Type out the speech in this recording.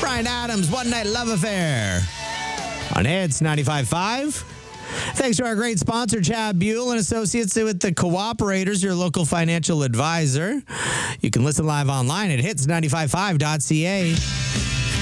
Bryan Adams, One Night Love Affair on Hits 95.5. Thanks to our great sponsor, Chad Buell and Associates with the Cooperators, your local financial advisor. You can listen live online at hits955.ca.